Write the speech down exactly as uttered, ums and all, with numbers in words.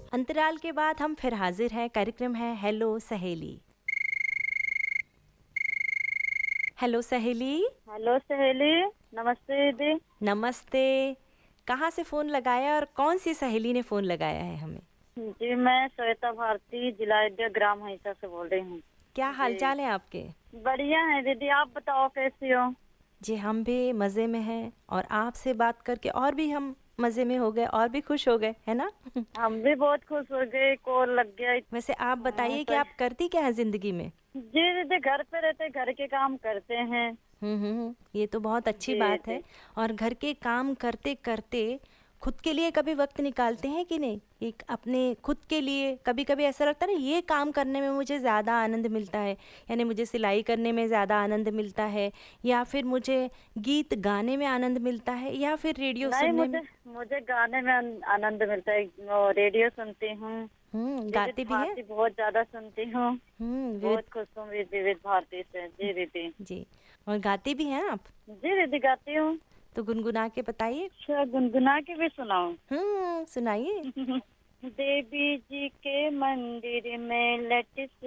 अंतराल के बाद हम फिर हाजिर हैं। कार्यक्रम है हेलो सहेली। हेलो सहेली। हेलो सहेली, नमस्ते दीदी। नमस्ते। कहाँ से फ़ोन लगाया और कौन सी सहेली ने फ़ोन लगाया है हमें? जी मैं श्वेता भारती, जिला अयोध्या, ग्राम हईसा से बोल रही हूँ। क्या जी हालचाल है आपके? बढ़िया है दीदी, आप बताओ कैसी हो? जी हम भी मज़े में हैं और आपसे बात करके और भी हम मज़े में हो गए और भी खुश हो गए, है ना? हम भी बहुत खुश हो गए, कॉल लग गया। वैसे आप हाँ, बताइए कि सही। आप करती क्या है ज़िंदगी में? जी दीदी, घर पे रहते, घर के काम करते हैं। हुँ, हुँ, हुँ। ये तो बहुत अच्छी जी बात जी। है। और घर के काम करते-करते खुद के लिए कभी वक़्त निकालते हैं कि नहीं? एक अपने खुद के लिए कभी-कभी ऐसा लगता है ना, ये काम करने में मुझे ज़्यादा आनंद मिलता है, यानी मुझे सिलाई करने में ज़्यादा आनंद मिलता है, या फिर मुझे गीत गाने में आनंद मिलता है, या फिर रेडियो नहीं, सुनने में। मुझे मुझे गाने में आन- आनंद मिलता है। वो रेडियो सुनती हूँ, हुँ, विविध गाते भी हैं? भारती बहुत ज्यादा सुनती हूँ। हुँ, विविध। बहुत खुश हूँ विविध भारती से। जी दीदी। जी। और गाते भी हैं आप? जी दीदी, गाती हूँ। तो गुनगुना के बताइए। अच्छा, गुनगुना के भी सुनाऊं? हुँ, सुनाइए। देवी जी के मंदिर में लट